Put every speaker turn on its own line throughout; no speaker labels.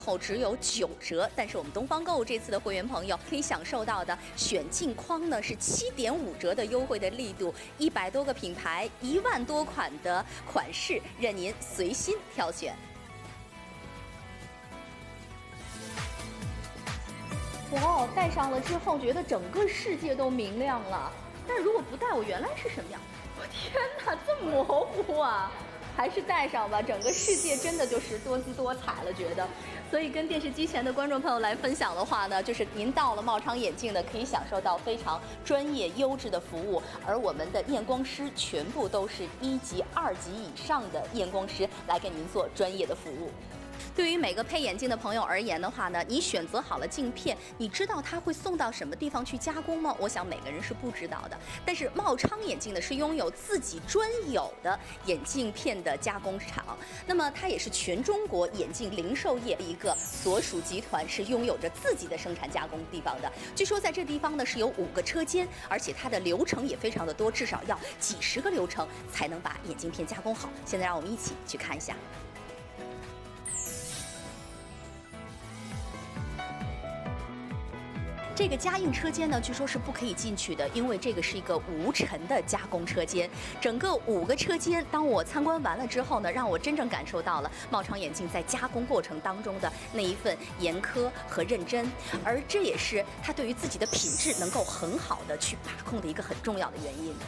后只有9折，但是我们东方购物这次的会员朋友可以享受到的选镜框呢是7.5折的优惠的力度，100多个品牌，1万多款的款式，任您随心挑选。哇，戴上了之后觉得整个世界都明亮了，但如果不戴，我原来是什么样？我天哪，这么模糊啊！还是戴上吧，整个世界真的就是多姿多彩了，觉得。所以跟电视机前的观众朋友来分享的话呢，就是您到了茂昌眼镜呢，可以享受到非常专业优质的服务，而我们的验光师全部都是1级、2级以上的验光师来给您做专业的服务。对于每个配眼镜的朋友而言的话呢，你选择好了镜片，你知道它会送到什么地方去加工吗？我想每个人是不知道的。但是茂昌眼镜呢是拥有自己专有的眼镜片的加工厂，那么它也是全中国眼镜零售业一个所属集团，是拥有着自己的生产加工地方的。据说在这地方呢是有5个车间，而且它的流程也非常的多，至少要几十个流程才能把眼镜片加工好。现在让我们一起去看一下。这个加印车间呢，据说是不可以进去的，因为这个是一个无尘的加工车间。整个5个车间，当我参观完了之后呢，让我真正感受到了茂昌眼镜在加工过程当中的那一份严苛和认真，而这也是它对于自己的品质能够很好的去把控的一个很重要的原因。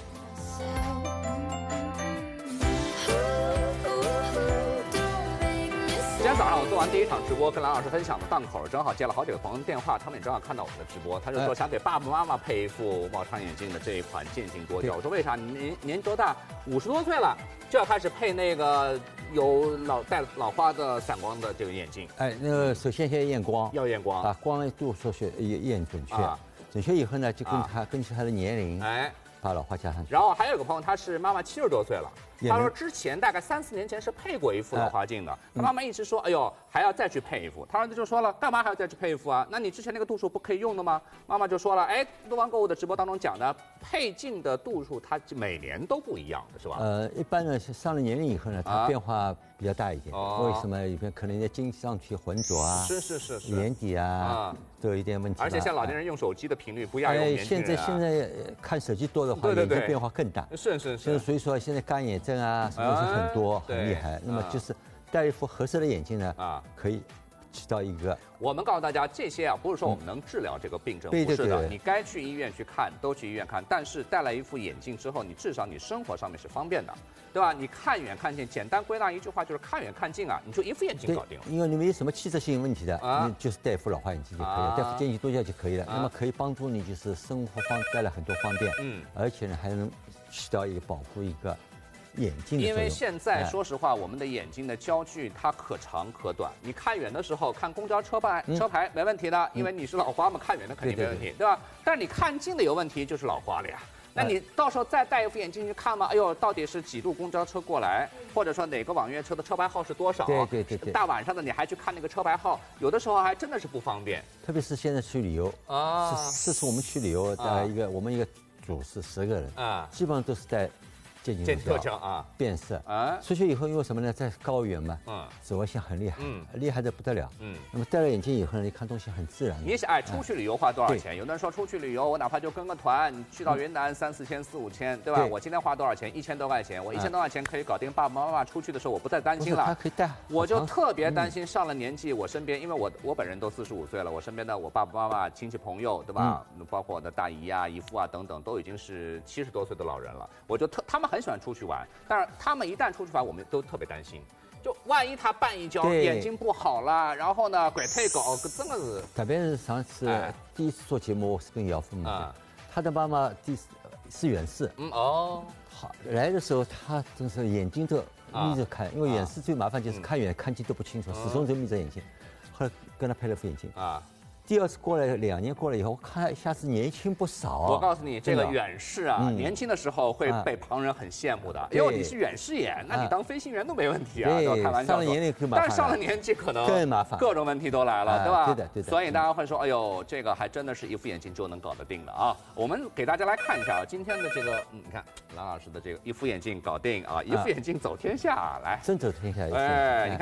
今天早上我做完第1场直播，跟蓝老师分享的档口，正好接了好几个朋友的电话，他们也正好看到我们的直播，他就说想给爸爸妈妈配一副茂昌眼镜的这一款渐进多焦。我说为啥？您多大？50多岁了就要开始配那个有带老花的散光的这个眼镜？
哎，那个首先先验光，
要验光，
把光度数验准确，准确以后呢，就根据他的年龄，哎，把老花加上去。
然后还有个朋友，他是妈妈70多岁了。他说之前大概3、4年前是配过一副老花镜的，他妈妈一直说，哎呦还要再去配一副。他儿子就说了，干嘛还要再去配一副啊？那你之前那个度数不可以用的吗？妈妈就说了，哎，东方购物的直播当中讲的，配镜的度数它每年都不一样的是吧？
一般呢上了年龄以后呢，它变化比较大一点。为什么？里边可能在晶上去浑浊啊，
是
眼底啊，都有一点问题。
而且像老年人用手机的频率不亚于年轻人。
现在看手机多的话，眼睛变化更大。
是。
所以说现在干眼症啊什么是很多很厉害。那么就是戴一副合适的眼镜呢，可以起到一个。
我们告诉大家，这些不是说我们能治疗这个病症，不是的。你该去医院去看，都去医院看。但是戴了一副眼镜之后，你至少你生活上面是方便的，对吧？你看远看近，简单归纳一句话就是看远看近啊，你就一副眼镜搞定了。
因为你没有什么器质性问题的，你就是戴一副老花眼镜就可以了，戴副渐进多焦就可以了。那么可以帮助你就是生活带来很多方便，而且呢还能起到一个保护一个眼睛的作用。
因为现在说实话，我们的眼睛的焦距它可长可短。你看远的时候看公交车牌没问题的，因为你是老花嘛，看远的肯定没问题，对吧？但是你看近的有问题，就是老花了呀。那你到时候再戴一副眼镜去看嘛？哎呦，到底是几路公交车过来，或者说哪个网约车的车牌号是多少？
对。
大晚上的你还去看那个车牌号，有的时候还真的是不方便。
特别是现在去旅游这次我们去旅游的我们一个组是10个人基本上都是戴渐进多焦变色出去以后因为什么呢？在高原嘛，紫外线很厉害，厉害的不得了。那么戴了眼镜以后呢，你看东西很自然。
你想出去旅游花多少钱？有的人说出去旅游，我哪怕就跟个团，你去到云南3、4千、4、5千，对吧？我今天花多少钱？1000多块钱，我1000多块钱可以搞定爸爸妈妈出去的时候，我不再担心了。
他可以戴。
我就特别担心上了年纪，我身边，因为我本人都45岁了，我身边的我爸爸妈妈、亲戚朋友，对吧？包括我的大姨啊、姨父啊等等，都已经是70多岁的老人了。我就他们很喜欢出去玩。但是他们一旦出去玩，我们都特别担心，就万一他绊一跤，眼睛不好了，然后呢，拐退搞，真的是。
特别是上次第1次做节目，我是跟姚父母讲，他的妈妈是远视，好来的时候他真是眼睛都眯着看，因为远视最麻烦就是看远看近都不清楚，始终就眯着眼睛。后来跟他配了副眼镜第2次过来2年过来以后，我看他一下子年轻不少。
我告诉你，这个远视年轻的时候会被旁人很羡慕的。哎呦，你是远视眼，那你当飞行员都没问题啊，开玩笑。
上了年龄更麻烦，
但是上了年纪可能
更麻烦，
各种问题都来了，对吧？
对的。
所以大家会说，哎呦，这个还真的是一副眼镜就能搞得定的啊！我们给大家来看一下今天的这个，你看蓝老师的这个一副眼镜搞定啊，一副眼镜走天下来，
真走天下。
哎，你看。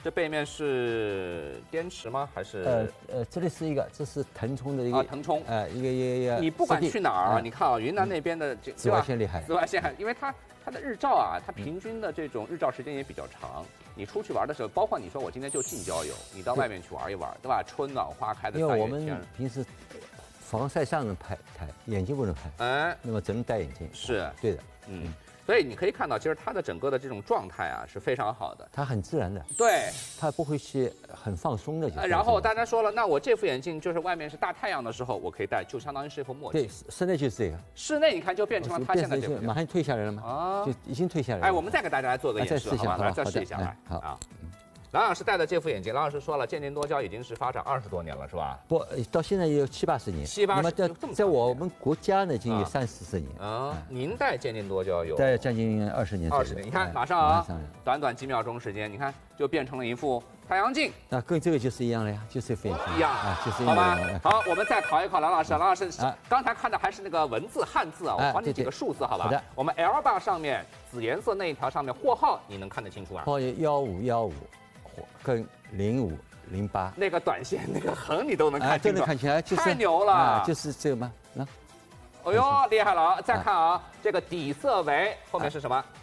这背面是滇池吗？还是？
这里是一个，这是腾冲的一个
腾冲，
一个。
你不管去哪儿，你看啊，云南那边的
紫外线厉害，
紫外线因为它的日照啊，它平均的这种日照时间也比较长。你出去玩的时候，包括你说我今天就近郊游，你到外面去玩一玩，对吧？春暖花开的3月天。
因为我们平时防晒上能拍，眼睛不能拍，那么只能戴眼镜。
是
对的，
所以你可以看到，其实它的整个的这种状态啊是非常好的，
它很自然的，
对，
它不会去很放松的。
然后大家说了，那我这副眼镜就是外面是大太阳的时候，我可以戴，就相当于是一副墨镜。
对，室内就是这个。
室内你看就变成了它现在这个，
马上退下来了吗？就已经退下来了。
哎，我们再给大家来做个演示，好吧？再试一下来。
好啊。
郎老师戴的这副眼镜，郎老师说了，渐渐多焦已经是发展20多年了，是吧？
不，到现在也有70、80年。
70、80年，
在我们国家呢，已经有30、40年。
您戴渐渐多焦有？
戴将近20年。
20年，你看马上啊，短几秒钟时间，你看就变成了一副太阳镜。
那跟这个就是一样的呀，就是一副眼镜。
一样
啊，就是一
样。好吧，好，我们再考一考郎老师。郎老师，刚才看的还是那个文字汉字啊，我考你几个数字，好吧？
好的。
我们 L 8上面紫颜色那一条上面货号，你能看得清楚啊？
货1515。跟0508
那个短线那个横你都能看清楚，
都能看清来，
太牛了，
就是这个吗？
哎呦，厉害了！再看啊，这个底色为后面是什么？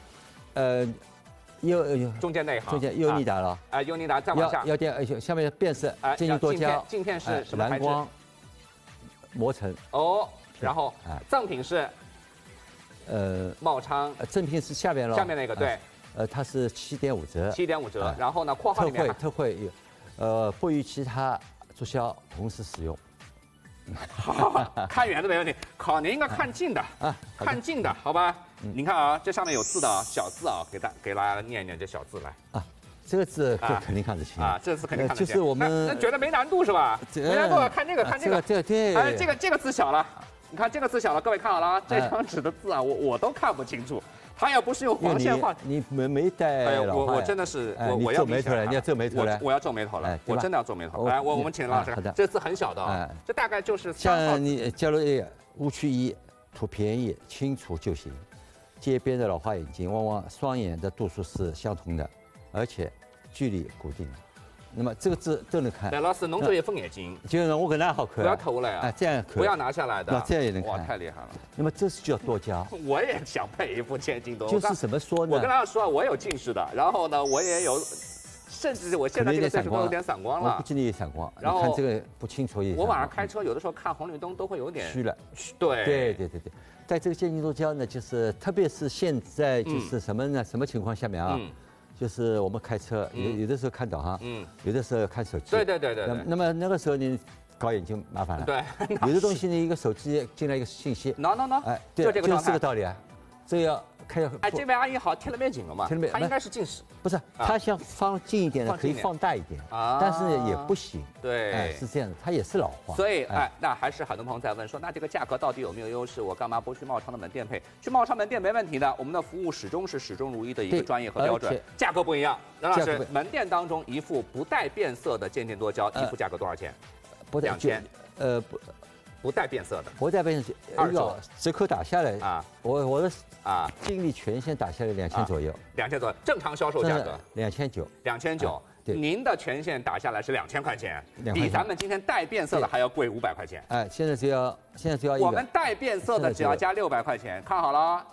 中
间那一行，
中间优尼达了。
优尼达再往下，
要点下面变色，渐渐多焦。
镜片是什么材质？
蓝光磨层。
哦，然后赠品是茂昌。
赠品是下面了。
下面那个对。
它是7.5折
，7.5折。然后呢，括号里面
特惠有，不与其他促销同时使用。
好，看远的没问题，考您应该看近的啊，看近的，好吧？您看啊，这上面有字的啊，小字啊，给大家念一念这小字来
啊。这个字肯定看得清
啊，这字肯定看得清。
就是我们
那觉得没难度是吧？没难度，看这个，看这个，
对。
哎，这个字小了，你看这个字小了，各位看好了啊，这张纸的字啊，我都看不清楚。他要不是用黄线画，
你没戴。
哎，我真的是，我要
皱眉头了，你要皱眉头了，
我要皱眉头了，我真的要皱眉头。来，我们请老师，这字很小的啊，这大概就是
像你假如误区1，图便宜清楚就行。街边的老花眼镜往往双眼的度数是相同的，而且距离固定的。那么这个字都能看。
赖老师，弄这一副眼镜，
就是我跟他好看。
不要抠了呀，
这样抠，
不要拿下来的，
这样也能看。
哇，太厉害了。
那么这是叫多焦。
我也想配一副眼镜多。
就是怎么说呢？
我跟大家说，我有近视的，然后呢，我也有，甚至我现在这个岁数都有点散光了。
我估计你也散光。
然后
看这个不清楚也。
我晚上开车有的时候看红绿灯都会有点
虚了。
对。
在这个渐进多焦呢，就是特别是现在就是什么呢？什么情况下面啊？就是我们开车有的时候看导航，有的时候看手机。
对。
那么那个时候你搞眼睛麻烦了。
对。
有的东西呢，一个手机进来一个信息。
no。
哎，对，就是这个道理啊。这要开。
哎，这位阿姨好，贴了面镜了嘛？
贴了面，
她应该是近视。
不是，她想放近一点的，可以放大一点啊，但是也不行。
对，
是这样的，它也是老花。
所以，那还是很多朋友在问说，那这个价格到底有没有优势？我干嘛不去茂昌的门店配？去茂昌门店没问题的，我们的服务始终如一的一个专业和标准。价格不一样，任老师，门店当中一副不带变色的渐渐多焦，一副价格多少钱？2000。不带变色的，
不带变色，2折扣打下来啊，我的净利权限打下来2000左右
，2000左右，正常销售价格
2900，
对，您的权限打下来是2000块钱，比咱们今天带变色的还要贵500块钱。
哎，现在只要
我们带变色的只要加600块钱，看好了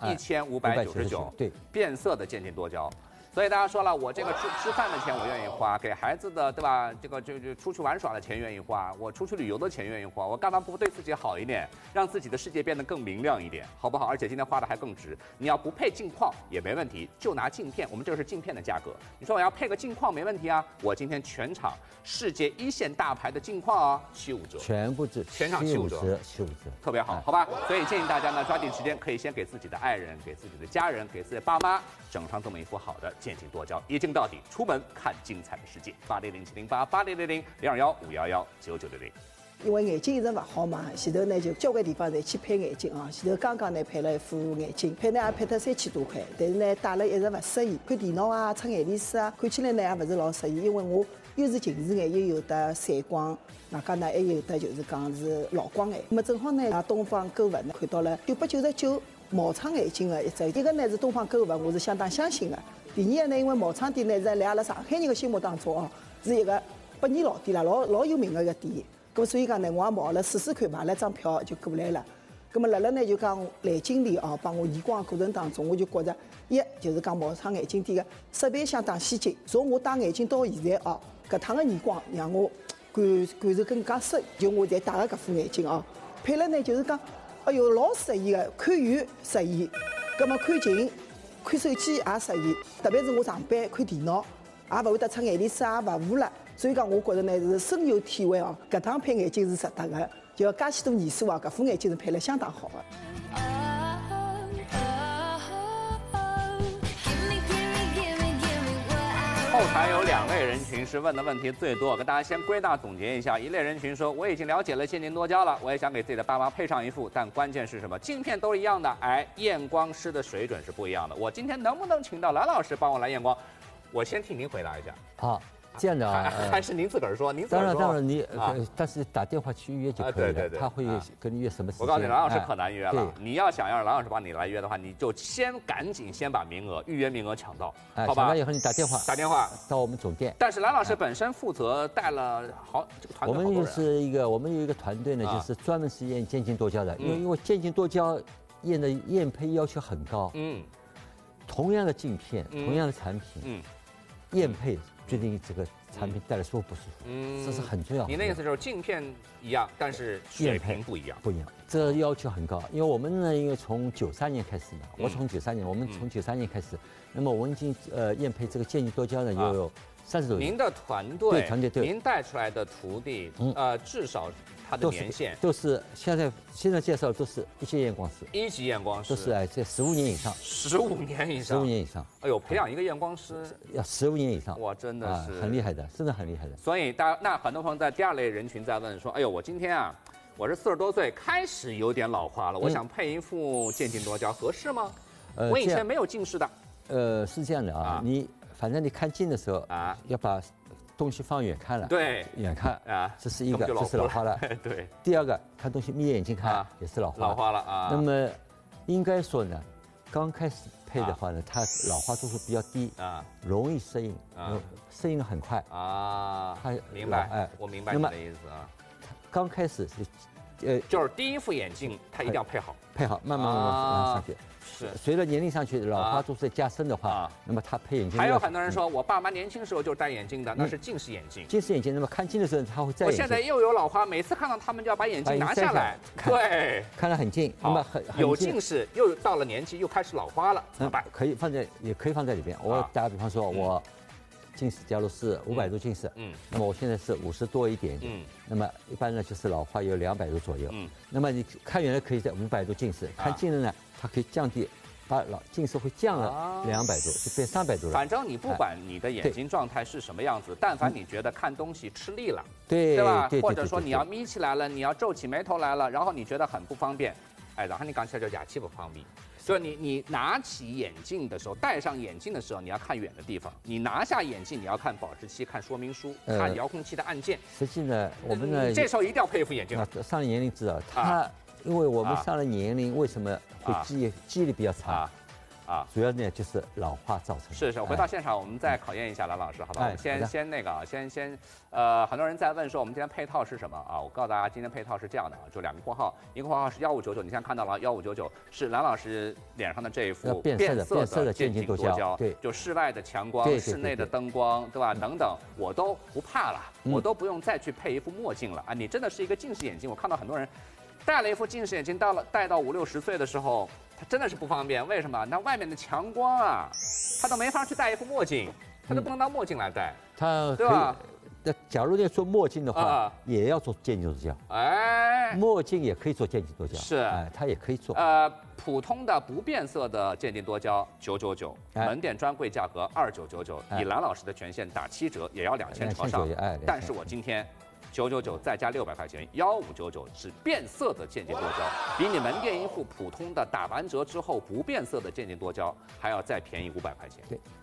，1599，
对，
变色的渐进多焦。所以大家说了，我这个吃饭的钱我愿意花，给孩子的对吧？这个就出去玩耍的钱愿意花，我出去旅游的钱愿意花，我干嘛不对自己好一点，让自己的世界变得更明亮一点，好不好？而且今天花的还更值。你要不配镜框也没问题，就拿镜片，我们这是镜片的价格。你说我要配个镜框没问题啊，我今天全场世界1线大牌的镜框啊，75折，全场75折，特别好，好吧？所以建议大家呢抓紧时间，可以先给自己的爱人、给自己的家人、给自己的爸妈整上这么一副好的渐进多焦，一镜到底，出门看精彩的世界。8007088000，215119960。
因为眼睛一直不好嘛，前头呢就交关地方侪去配眼镜啊。前头刚刚呢配了一副眼镜，配呢也配得3000多块，但是呢戴了一直不适宜，看电脑啊、测眼力试啊，看起来呢也不是老适宜。因为我又是近视眼，又有得散光，外加呢还有得就是讲是老光眼。那么正好呢，东方购物呢看到了999。茂昌眼镜的一个呢是东方购物，我是相当相信的， 第二呢，因为毛昌店呢，在阿拉上海人的心目当中哦，是一个百年老店了，老有名的一个店。咁所以讲呢，我也冒了试试看，买了张票就过来了。咁么辣辣呢就讲来经理哦，帮我验光过程当中，我就觉着就是讲毛昌眼镜店的设备相当先进。从我戴眼镜到现在哦，搿趟的验光让我感受更加深。就我在戴的搿副眼镜哦，配了呢就是讲，哎哟老适意的，看远适意，咁么看近。看手机也适宜，特别是我上班看电脑，也勿会得出眼泪水，也勿糊了。所以讲，我觉着呢是深有体会哦。搿趟配眼镜是值得的，就要介许多年数啊，搿副眼镜是配了相当好的。
后台有2类人群是问的问题最多，跟大家先归纳总结一下。一类人群说，我已经了解了渐进多焦了，我也想给自己的爸妈配上一副，但关键是什么？镜片都是一样的，验光师的水准是不一样的。我今天能不能请到蓝老师帮我来验光？我先替您回答一下。
好。这样的啊，
还是您自个儿说，您自个
儿
说。
当然你但是打电话去预约就可以了，他会跟你约什么时间。
我告诉你，蓝老师可难约了。你要想让蓝老师帮你来约的话，你就赶紧把预约名额抢到，好吧？
抢到以后你打电话到我们总店。
但是蓝老师本身负责带了这个团队。
我们有一个团队呢，就是专门是验渐进多焦的，因为渐进多焦验配要求很高。同样的镜片，同样的产品，验配决定这个产品带来舒服不舒服，这是很重要的。
你那意思就是镜片一样，但是水平不一样。
不一样，这要求很高。因为我们呢，因为从93年开始嘛，我从93年，我们从93年开始，那么我们已经验配这个渐进多焦呢，也有30多年。
您的团队，您带出来的徒弟，至少他的年限
都是现在介绍都是1级验光师
，1级验光师
都是这15年以上
，15年以上，15
年以上。
哎呦，培养一个验光师
要15年以上，
哇，真的是
很厉害的，真的很厉害的。
所以那很多朋友在第2类人群在问说，哎呦，我今天啊，我是40多岁，开始有点老花了，我想配一副渐进多焦，合适吗？我以前没有近视的。
是这样的啊，反正你看近的时候要把东西放远看了，
对，
远看这是一个，这是老花了。
对。
第2个，看东西眯眼睛看也是老花
了啊。
那么应该说呢，刚开始配的话呢，它老花度数比较低容易适应适应的很快
明白，我明白你的意思啊。
刚开始
就是第1副眼镜，它一定要配好，
慢慢上去。
是，
随着年龄上去，老花度数加深的话，那么他配眼镜。
还有很多人说，我爸妈年轻时候就是戴眼镜的，那是近视眼镜。
近视眼镜，那么看近的时候他会戴眼镜。
我现在又有老花，每次看到他们就要把眼镜拿下来，对，
看得很近。那么
有近视，又到了年纪，又开始老花了，怎么办？
也可以放在里边。我打个比方说，我近视假如是500度近视，那么我现在是50多一点点，那么一般呢就是老花有200度左右，那么你看远了可以在500度近视，看近了呢，它可以降低，把近视会降了200度，就变300度了。
反正你不管你的眼睛状态是什么样子，但凡你觉得看东西吃力了，
对
吧？或者说你要眯起来了，你要皱起眉头来了，然后你觉得很不方便，然后你讲起来就牙气不方便。就是你拿起眼镜的时候，戴上眼镜的时候，你要看远的地方；你拿下眼镜，你要看保质期、看说明书、看遥控器的按键。
实际呢，我们呢，
这时候一定要配一副眼镜。
上了年龄知道，因为我们上了年龄，为什么会记忆力比较差？主要呢就是老化造成的。
是，回到现场，我们再考验一下蓝老师，好不好？先那个，先很多人在问说我们今天配套是什么啊？我告诉大家，今天配套是这样的，就2个括号，一个括号是1599，你现在看到了1599是蓝老师脸上的这一副变色的渐进多焦，对，就室外的强光、室内的灯光，对吧？等等，我都不怕了，我都不用再去配一副墨镜了啊！你真的是一个近视眼镜，我看到很多人戴了一副近视眼镜，戴到50、60岁的时候。它真的是不方便，为什么？那外面的强光啊，他都没法去戴一副墨镜，他都不能当墨镜来戴，对吧？
那假如要做墨镜的话，也要做渐进多焦。墨镜也可以做渐进多焦，
是，
它也可以做。
普通的不变色的渐进多焦999，门店专柜价格2999，以蓝老师的权限打7折，也要2000朝上。但是我今天。999再加600块钱，1599是变色的渐进多焦，比你门店一副普通的打完折之后不变色的渐进多焦还要再便宜500块钱。
对。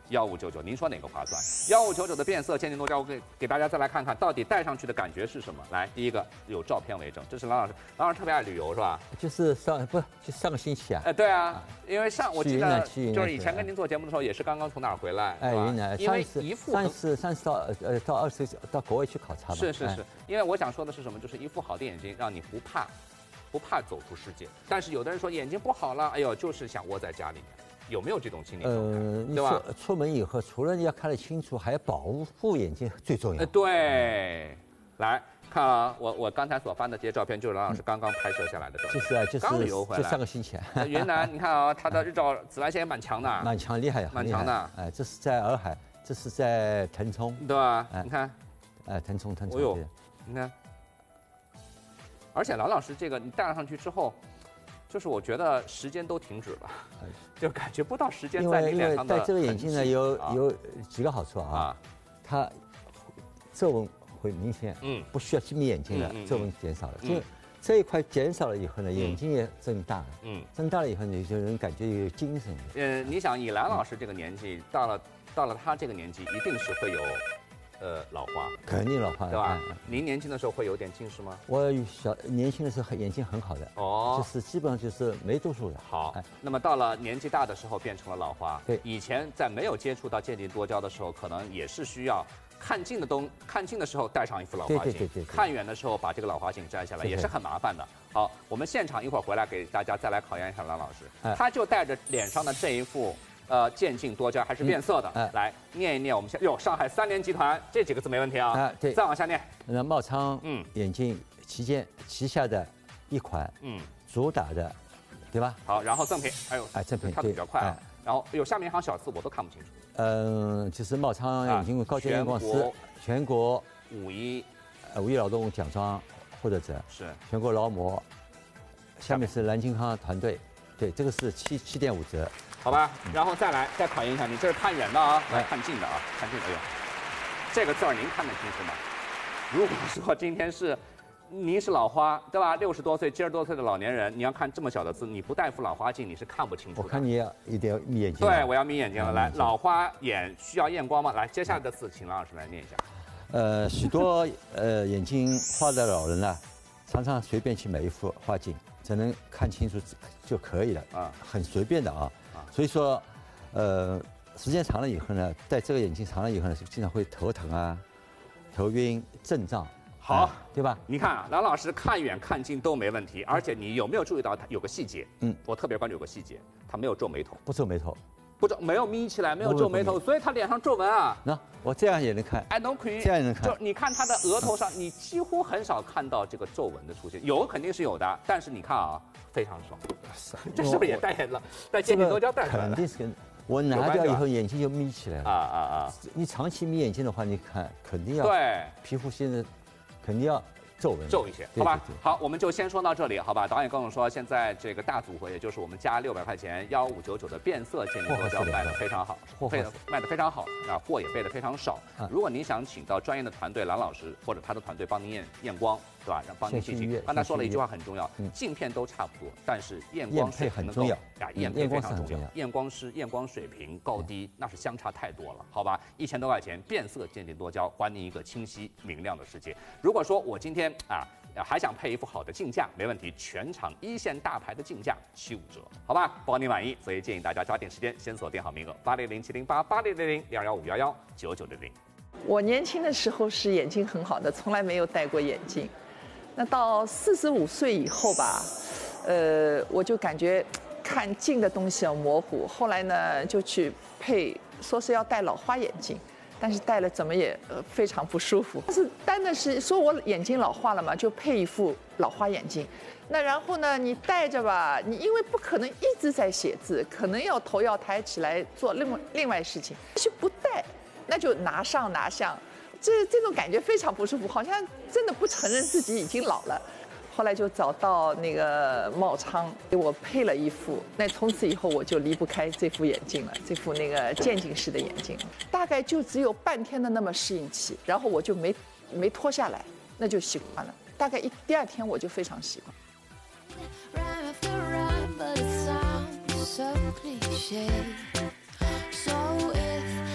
1599，您说哪个划算？1599的变色渐进多焦，我给大家再来看看，到底戴上去的感觉是什么？来，第一个有照片为证，这是郎老师，郎老师特别爱旅游是吧？
就是上个星期啊。
对啊，因为我记得就是以前跟
您
做节目的时候，也是刚刚从哪儿回来？
云南。
因为一副
上次到20到国外去考察嘛。
是，因为我想说的是什么？就是一副好的眼睛，让你不怕走出世界。但是有的人说眼睛不好了，哎呦，就是想窝在家里面。有没有这种心理状态？对吧？
出门以后，除了你要看得清楚，还要保护眼睛最重要。
对，来看啊，我刚才所翻的这些照片，就是郎老师刚刚拍摄下来的照片。
就是
刚旅游回来，
就上个星期。
云南，你看啊，它的日照紫外线也蛮强的，
蛮强，厉害，
蛮强的。
哎，这是在洱海，这是在腾冲，
对吧？你看，
腾冲。
哎呦，你看，而且郎老师这个你戴上去之后。就是我觉得时间都停止了，就感觉不到时间在你脸上的。
戴这个眼镜呢，有几个好处啊，它皱纹会明显，不需要眯眼睛了，皱纹减少了。这一块减少了以后呢，眼睛也增大了，增大了以后呢，就人感觉有精神。
你想以郎老师这个年纪，到了他这个年纪，一定是会有。老花，
肯定老花，
对吧？您年轻的时候会有点近视吗？
我年轻的时候眼睛很好的，就是基本上就是没度数的。
好，那么到了年纪大的时候变成了老花。
对，
以前在没有接触到渐进多焦的时候，可能也是需要看近的时候戴上一副老花镜，
对，
看远的时候把这个老花镜摘下来，也是很麻烦的。好，我们现场一会儿回来给大家再来考验一下郎老师，他就戴着脸上的这一副。渐进多焦还是变色的，来念一念我们上海3联集团这几个字没问题啊。
对，
再往下念。
那茂昌眼镜旗下的一款主打的，对吧？
好，然后赠品，
赠品
看的比较快啊。然后下面一行小字我都看不清楚。
就是茂昌眼镜高阶验光师，全国
五一
劳动奖章获得者，
是
全国劳模。下面是蓝金康团队，对，这个是7.5折。
好吧，然后再考验一下你，这是看远的啊，来看近的啊，看近的。哎呦，这个字儿您看得清楚吗？如果说今天您是老花，对吧？60多岁、70多岁的老年人，你要看这么小的字，你不戴副老花镜，你是看不清楚的。
我看你一定要眯眼睛。
对，我要眯眼睛了。来，老花眼需要验光吗？来，接下来的字，请郎老师来念一下。
许多眼睛花的老人呢，常常随便去买一副花镜，只能看清楚就可以了啊，很随便的啊。所以说，时间长了以后呢，戴这个眼镜长了以后呢，经常会头疼啊、头晕、阵胀。
好，
对吧？
你看啊，郎老师看远看近都没问题，而且你有没有注意到他有个细节？我特别关注有个细节，他没有皱眉头，
不皱眉头，
没有眯起来，没有皱眉头，所以他脸上皱纹啊。
那我这样也能看，
都可以，
这样也能看。
就你看他的额头上，你几乎很少看到这个皱纹的出现，有肯定是有的，但是你看啊。非常爽，这是不是也戴了？戴渐进多焦戴出来了？
肯定是跟我拿掉以后眼睛就眯起来了。你长期眯眼睛的话，你看肯定要
对
皮肤现在肯定要皱一些，
好吧？好，我们就先说到这里，好吧？导演跟我说，现在这个大组合，也就是我们加600块钱1599的变色渐进多焦卖得非常好，卖得非常好啊，货也备得非常少。如果您想请到专业的团队，郎老师或者他的团队帮您验光。对吧？帮您进行。刚才说了一句话很重要，镜片都差不多，但是验光水平
很重要
啊，验配非常重要。验光师、验光水平高低那是相差太多了，好吧？1000多块钱变色渐进多焦，还您一个清晰明亮的世界。如果说我今天还想配一副好的镜架，没问题，全场1线大牌的镜架75折，好吧？包你满意。所以建议大家抓紧时间，先锁定好名额，800708800022511990。
我年轻的时候是眼睛很好的，从来没有戴过眼镜。那到45岁以后吧，我就感觉看近的东西要模糊。后来呢，就去说是要戴老花眼镜，但是戴了怎么也非常不舒服。但是单的是说我眼睛老化了嘛，就配一副老花眼镜。那然后呢，你戴着吧，你因为不可能一直在写字，可能头要抬起来做另外事情。是不戴，那就拿上拿下。这种感觉非常不舒服，好像真的不承认自己已经老了。后来就找到那个茂昌给我配了一副，那从此以后我就离不开这副眼镜了，这副那个渐进式的眼镜，大概就只有半天的那么适应期，然后我就没脱下来，那就习惯了。大概第2天我就非常习惯。So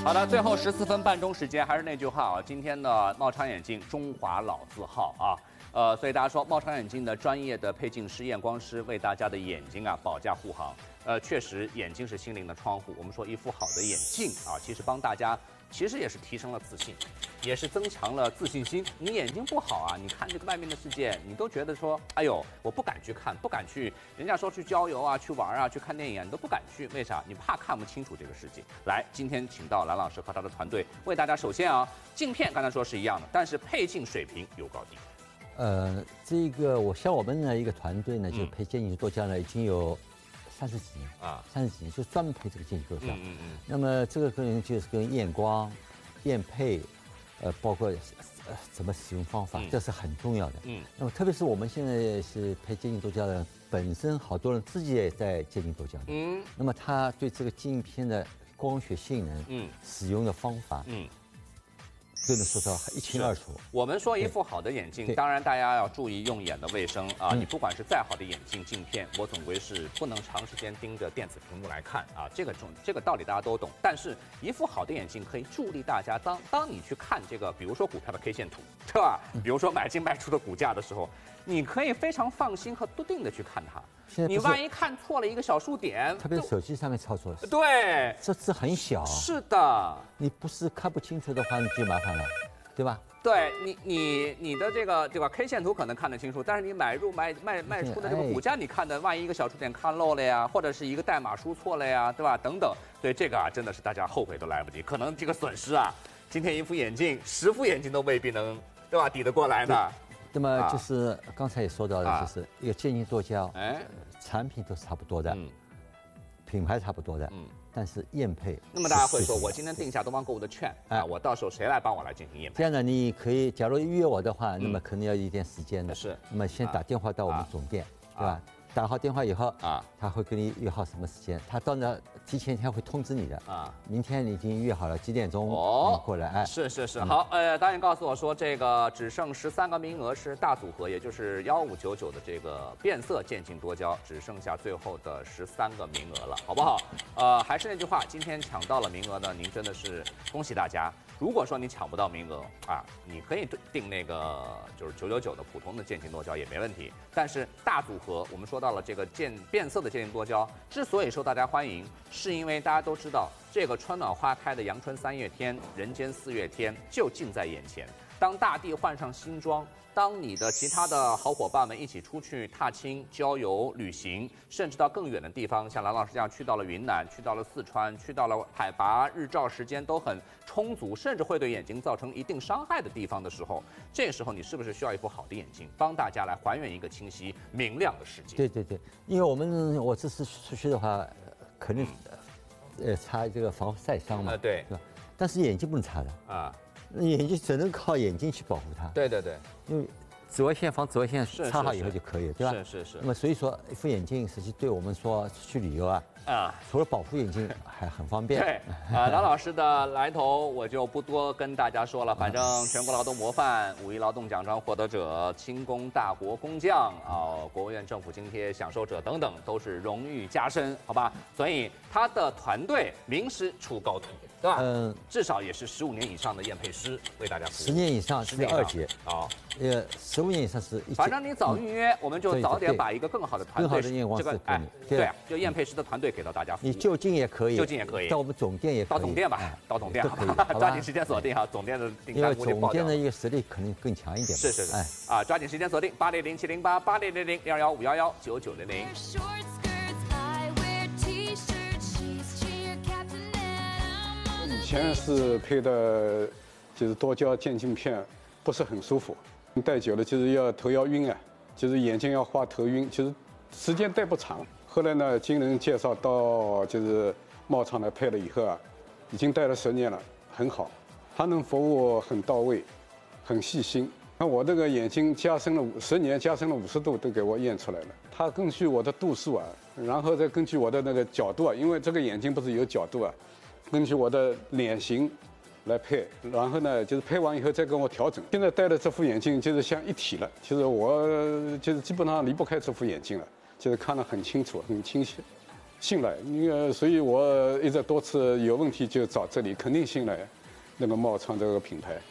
好的，最后14分半钟时间，还是那句话啊，今天的冒昌眼镜中华老字号啊，所以大家说冒昌眼镜的专业的配镜师、验光师为大家的眼睛啊保驾护航。确实眼睛是心灵的窗户，我们说一副好的眼镜啊，其实帮大家。其实也是提升了自信，也是增强了自信心。你眼睛不好啊，你看这个外面的世界，你都觉得说，哎呦，我不敢去看，不敢去。人家说去郊游啊，去玩啊，去看电影啊，你都不敢去，为啥？你怕看不清楚这个世界。来，今天请到蓝老师和他的团队为大家，首先啊，镜片刚才说是一样的，但是配镜水平有高低。
这个我们呢一个团队呢，就配镜镜多焦呢，已经有30几年啊，30几年就专门配这个镜镜多焦。那么这个可能就是跟验光、验配，包括怎么使用方法，这是很重要的。那么特别是我们现在是配镜镜多焦的，本身好多人自己也在镜镜多焦的。那么他对这个镜片的光学性能、使用的方法，都能说到一清二楚。
我们说一副好的眼镜，当然大家要注意用眼的卫生啊。你不管是再好的眼镜镜片，我总归是不能长时间盯着电子屏幕来看啊。这个道理大家都懂。但是一副好的眼镜可以助力大家，当你去看这个，比如说股票的 K 线图，对吧？比如说买进卖出的股价的时候，你可以非常放心和笃定的去看它。你万一看错了一个小数点，
特别是手机上面操作，
对，
这字很小，
是的，
你不是看不清楚的话，你就麻烦了，对吧？
对你的这个对吧 K 线图可能看得清楚，但是你买入卖出的这个股价，你看的万一一个小数点看漏了呀，或者是一个代码输错了呀，对吧？等等，对这个啊，真的是大家后悔都来不及，可能这个损失啊，今天一副眼镜，10副眼镜都未必能，对吧？抵得过来呢。
那么就是刚才也说到的，就是一个镜镜多焦，产品都是差不多的，品牌差不多的，但是验配。
那么大家会说，我今天定下东方购物的券啊，我到时候谁来帮我来进行验配？
这样呢，你可以，假如预约我的话，那么可能要一点时间的。
是。
那么先打电话到我们总店，对吧？打好电话以后他会跟你约好什么时间，他到那提前一天会通知你的明天你已经约好了几点钟过来。
是，好，导演告诉我说，这个只剩13个名额是大组合，也就是1599的这个变色渐进多焦，只剩下最后的13个名额了，好不好？还是那句话，今天抢到了名额呢，您真的是恭喜大家。如果说你抢不到名额啊，你可以订那个就是999的普通的渐进多焦也没问题。但是大组合，我们说到了这个变色的渐进多焦，之所以受大家欢迎，是因为大家都知道这个春暖花开的阳春3月天、人间4月天就近在眼前。当大地换上新装，当你的其他的好伙伴们一起出去踏青、郊游、旅行，甚至到更远的地方，像蓝老师这样去到了云南、去到了四川、去到了海拔、日照时间都很充足，甚至会对眼睛造成一定伤害的地方的时候，这个时候你是不是需要一副好的眼镜，帮大家来还原一个清晰明亮的世界？
对，因为我这次出去的话，肯定擦这个防晒霜嘛，
对
吧？但是眼睛不能擦的啊。眼睛只能靠眼睛去保护它。
对，
因为紫外线防紫外线擦好以后就可以了，对吧？
是。
那么所以说，一副眼镜实际对我们说去旅游除了保护眼睛还很方便。
对蓝老师的来头我就不多跟大家说了，反正全国劳动模范、5·1劳动奖章获得者、轻工大国工匠国务院政府津贴享受者等等，都是荣誉加身，好吧？所以他的团队名师出高徒，对吧？至少也是15年以上的验配师为大家服务。
10年以上是2级，15年以上是1级。
反正你早预约，我们就早点把一个更好的团队，
验光师
对，就验配师的团队给到大家服务。
你就近也可以，到我们总店也可以，
到总店吧，到总店抓紧时间锁定总店的订单估计爆掉。
因为总店的一个实力可能更强一点。
是，抓紧时间锁定80070880001215119900。
以前是配的，就是多焦渐进片，不是很舒服，戴久了就是头要晕就是眼睛要花头晕，其实时间戴不长。后来呢，经人介绍到就是茂昌来配了以后已经戴了10年了，很好，他能服务很到位，很细心。那我这个眼睛加深了10年，加深了50度都给我验出来了。他根据我的度数然后再根据我的那个角度因为这个眼睛不是有角度根据我的脸型来配，然后呢，就是配完以后再跟我调整。现在戴的这副眼镜就是像一体了，其实我就是基本上离不开这副眼镜了，就是看得很清楚、很清晰。 信赖。所以我一直多次有问题就找这里，肯定信赖那个茂昌这个品牌。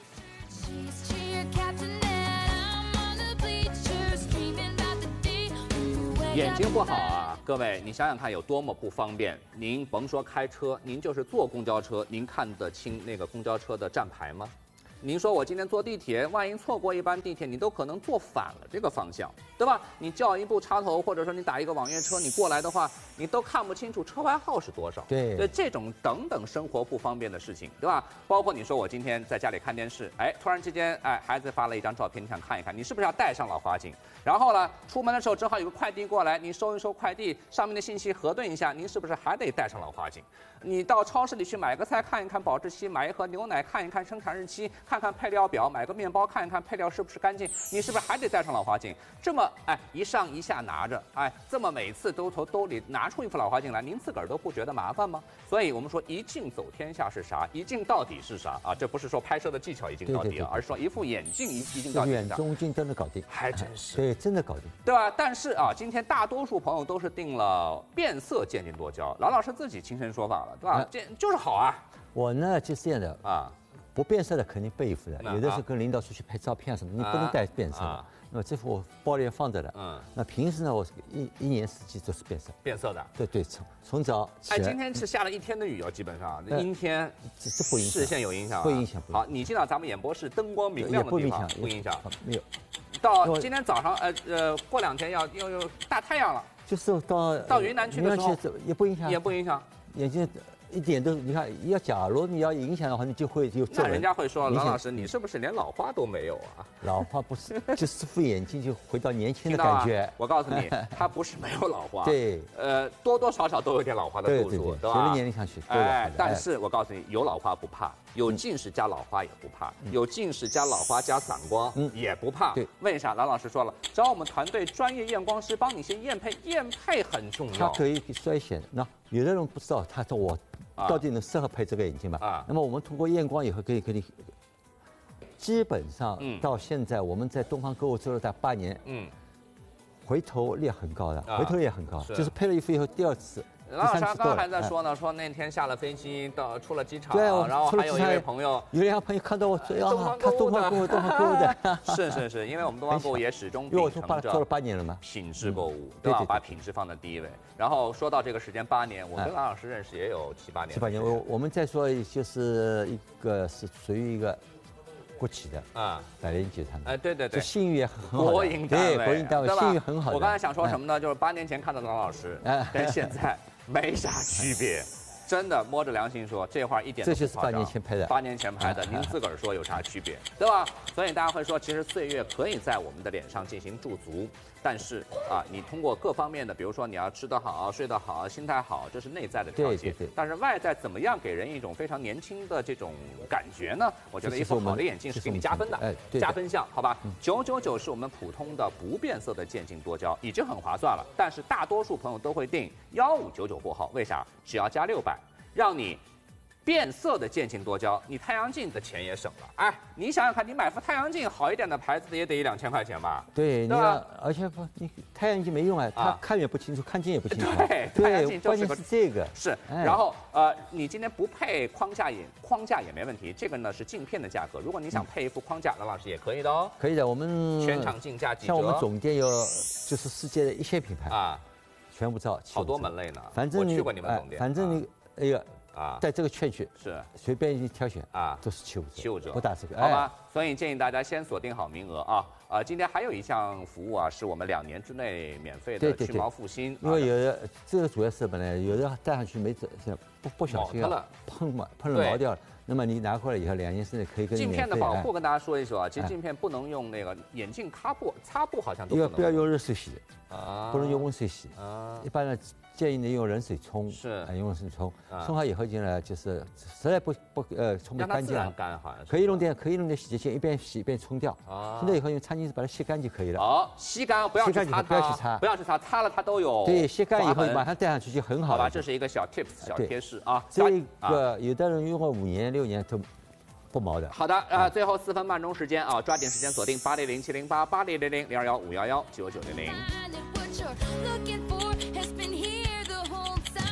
眼睛不好啊，各位，你想想看有多么不方便。您甭说开车，您就是坐公交车，您看得清那个公交车的站牌吗？您说我今天坐地铁，万一错过一班地铁，你都可能坐反了这个方向，对吧？你叫一部插头，或者说你打一个网约车，你过来的话，你都看不清楚车牌号是多少。
对，
这种等等生活不方便的事情，对吧？包括你说我今天在家里看电视，哎，突然之间，哎，孩子发了一张照片，你想看一看，你是不是要带上老花镜？然后呢，出门的时候正好有个快递过来，你收一收快递上面的信息核对一下，您是不是还得带上老花镜？你到超市里去买个菜看一看保质期，买一盒牛奶看一看生产日期，看看配料表，买个面包看一看配料是不是干净，你是不是还得带上老花镜？这么一上一下拿着，这么每次都从兜里拿出一副老花镜来，您自个儿都不觉得麻烦吗？所以我们说一镜走天下是啥？一镜到底是啥啊？这不是说拍摄的技巧一镜到底啊，而是说一副眼镜一镜到底。
远中近真的搞定，
还真是。
对，真的搞定，
对吧？但是啊，今天大多数朋友都是定了变色渐进多焦，郎老师自己亲身说法了，对吧？这就是好啊。
我呢就是这样的啊，不变色的肯定备一副的，有的时候跟领导出去拍照片什么，你不能带变色的。那么这副我包里放着的，那平时呢，我一年四季都是变色的。对，从早起来。
今天是下了一天的雨哦，基本上阴天，
这不影响，
视线有影响，
不影响。
好，你进到咱们演播室，灯光明亮的地方，不影响，
没有。
到今天早上，过2天要大太阳了，
就是到
云南去的时候
也不影响，
也不影响，
眼睛一点都，你看，假如你要影响的话，你就会有皱纹。
那人家会说，郎老师，你是不是连老花都没有啊？
老花不是，就是副眼镜就回到年轻的感觉。
我告诉你，他不是没有老花，
对，
多多少少都有点老花的度数，对吧？
随着年龄上去，
但是我告诉你，有老花不怕，有近视加老花也不怕，有近视加老花加散光也不怕。
对，
为啥？郎老师说了，找我们团队专业验光师帮你先验配，验配很重要。
它可以筛选。那有的人不知道，他说我到底能适合配这个眼镜吗？那么我们通过验光以后，可以给你。基本上到现在，我们在东方购物做了大8年，回头率很高的，回头率也很高，就是配了衣服以后第2次。
郎老师刚刚还在说呢，说那天下了飞机出了机场，然后还有一位朋友，
有2个朋友看到我，
看
东方购物的，
是，因为我们东方购物也始终
因为我做了8年了嘛，
品质购物，对吧？把品质放在第一位。然后说到这个时间8年，我跟郎老师认识也有7、8年。
7、8年，我们再说就是一个是属于一个。国企的百联集团的，
对，
这信誉也很好，
国营单位，
信誉很好。
我刚才想说什么呢？就是8年前看到郎老师，跟现在没啥区别。真的摸着良心说，这话一点都不夸张。
这就是8年前拍的
，8年前拍的，您自个儿说有啥区别，对吧？所以大家会说，其实岁月可以在我们的脸上进行驻足，但是你通过各方面的，比如说你要吃得好、睡得好、心态好，这是内在的条件。
对。
但是外在怎么样给人一种非常年轻的这种感觉呢？我觉得一副好的眼镜是给你加分的，加分项，好吧？999是我们普通的不变色的渐进多焦，已经很划算了。但是大多数朋友都会定1599过后，为啥？只要加600。让你变色的渐进多焦，你太阳镜的钱也省了。你想想看，你买副太阳镜好一点的牌子的也得1、2千块钱吧？
对，你要，而且你太阳镜没用它看也不清楚，看近也不清楚。
对，太阳镜
关键是这个
是。然后你今天不配框架也没问题，这个呢是镜片的价格。如果你想配一副框架，郎老师也可以的哦。
可以的，我们
全场竞价几折。
像我们总店有就是世界的1线品牌全部照，
好多门类呢。
反正
我去过你们总店，
反正你。在这个圈区
是
随便一挑选都是75折，不打折，
好吧？所以建议大家先锁定好名额今天还有一项服务是我们2年之内免费的去毛复新，
因为有的这个主要是本来有的戴上去没不小心碰了毛掉了。那么你拿回来以后，2年之内可以跟你
镜片的保护跟大家说一说其实镜片不能用那个眼镜擦布好像都
不要用热水洗不能用温水洗一般呢建议你用冷水冲，用冷水冲好以后呢，就是实在不冲不干净了，可以弄点洗洁精，一边洗一边冲掉。冲掉以后用餐巾纸把它吸干就可以了。
吸干不要去擦，不要去擦，擦了它都有。
对，吸干以后马上戴上去就很好了。
好吧，这是一个小 tips 小贴士
这个有的人用过5年6年都不毛的。
好的最后4分半钟时间抓紧时间锁定800-708 800-021511 9900。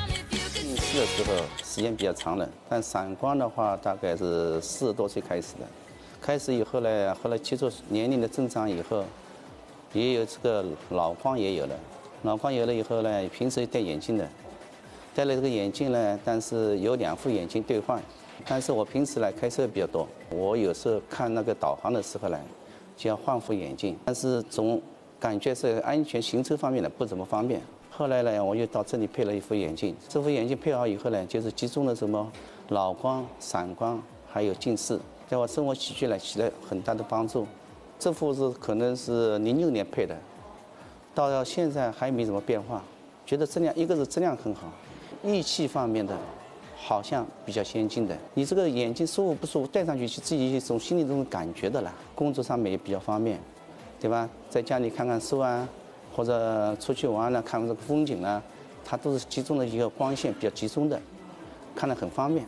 视的时候时间比较长了，但散光的话大概是40多岁开始的。开始以后呢，后来接触年龄的增长以后，也有这个老光也有了。老光有了以后呢，平时戴眼镜的，戴了这个眼镜呢，但是有2副眼镜兑换。但是我平时呢开车比较多，我有时候看那个导航的时候呢，就要换副眼镜，但是总感觉是安全行车方面的不怎么方便。后来呢，我又到这里配了一副眼镜。这副眼镜配好以后呢，就是集中了什么老光、散光，还有近视，在我生活起居呢起了很大的帮助。这副是可能是06年配的，到现在还没怎么变化。觉得质量，一个是质量很好，仪器方面的好像比较先进的。你这个眼镜舒服不舒服，戴上去自己一种心里这种感觉的啦。工作上面也比较方便，对吧？在家里看看书啊，或者出去玩呢，看这个风景呢，它都是集中的一个光线比较集中的，看得很方便。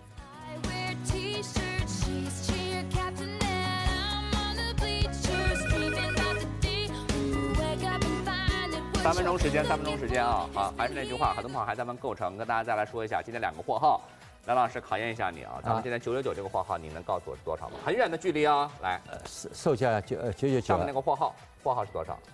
3分钟时间啊！好，还是那句话，很多朋友还在问购成，跟大家再来说一下，今天2个货号，梁老师考验一下你啊！咱们今天999这个货号，你能告诉我是多少吗？很远的距离啊！来，
售价999，
上面那个货号是多少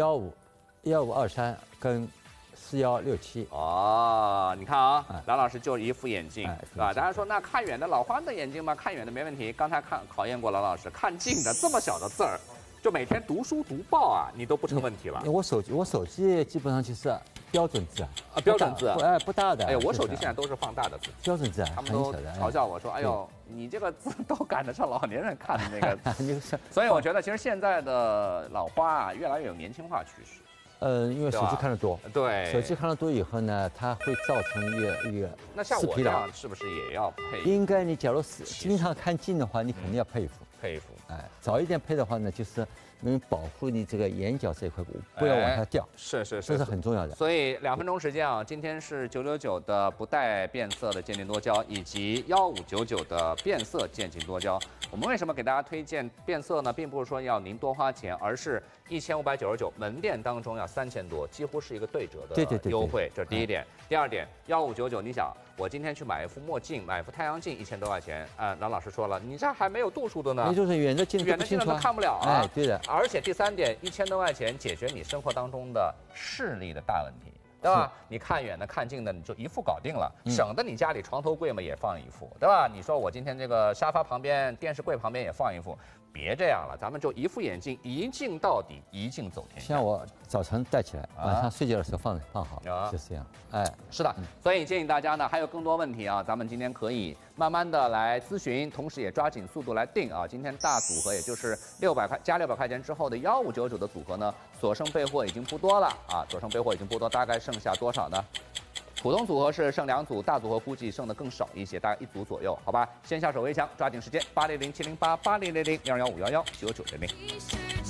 ？1523跟4167。
哦，你看啊，梁老师就是一副眼镜，是吧？大家说那看远的老花的眼镜吗？看远的没问题。刚才考验过梁老师，看近的这么小的字儿。就每天读书读报啊，你都不成问题了。
我手机基本上就是标准字啊，
标准字，
不大的。
哎，我手机现在都是放大的字，
标准字，
他们都嘲笑我说：“哎呦，你这个字都赶得上老年人看的那个。”所以我觉得，其实现在的老花啊，越来越有年轻化趋势。
因为手机看得多，
对，
手机看得多以后呢，它会造成一个
那像我这样是不是也要配？
应该你假如是经常看近的话，你肯定要配一副。哎，早一点配的话呢，就是能保护你这个眼角这一块不要往下掉。
是，
这是很重要的。
所以2分钟时间啊，今天是999的不带变色的渐进多焦，以及1599的变色渐进多焦。我们为什么给大家推荐变色呢？并不是说要您多花钱，而是1599，门店当中要3000多，几乎是一个对折的优惠。这是第一点。第二点，1599，你想，我今天去买一副墨镜，买一副太阳镜，1000多块钱，梁老师说了，你这还没有度数的呢，
也就是远的镜
都看不了啊。
哎，对的。
而且第3点，1000多块钱解决你生活当中的视力的大问题，对吧？你看远的、看近的，你就一副搞定了，省得你家里床头柜嘛也放一副，对吧？你说我今天这个沙发旁边、电视柜旁边也放一副，别这样了，咱们就一副眼镜，一镜到底，一镜走天下。
像我早晨戴起来，晚上睡觉的时候放好，就是这样。哎，
是的，所以建议大家呢，还有更多问题啊，咱们今天可以慢慢的来咨询，同时也抓紧速度来定啊。今天大组合也就是600块加600块钱之后的1599的组合呢，所剩备货已经不多了啊，大概剩下多少呢？普通组合是剩2组，大组合估计剩的更少一些，大概1组左右，好吧？先下手为强，抓紧时间，80070880001115119900。